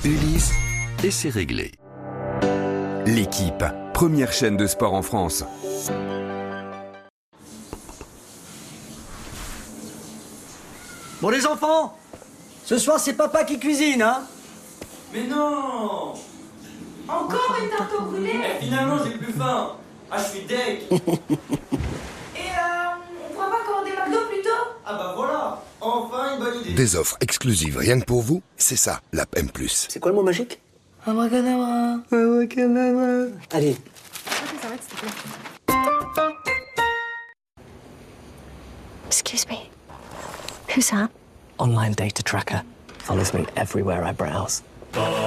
Ulysse, et c'est réglé. L'équipe, première chaîne de sport en France. Bon les enfants, ce soir c'est papa qui cuisine, hein? Mais non! Encore une tarte au brûlé? Finalement j'ai plus faim! Ah je suis deg! Et on pourra pas commander McDo plus tôt? Ah bah voilà! Enfin une bonne idée! Des offres exclusives rien que pour vous, c'est ça, l'app M+. C'est quoi le mot magique? Abracadabra. Abracadabra. Allez. Excuse me. Who's that? Online data tracker follows me everywhere I browse.